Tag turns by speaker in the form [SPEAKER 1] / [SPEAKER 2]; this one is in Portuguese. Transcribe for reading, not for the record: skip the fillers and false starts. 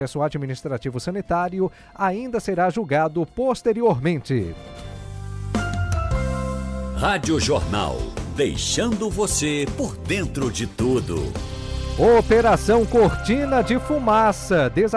[SPEAKER 1] processo administrativo sanitário ainda será julgado posteriormente.
[SPEAKER 2] Rádio Jornal, deixando você por dentro de tudo.
[SPEAKER 1] Operação Cortina de Fumaça.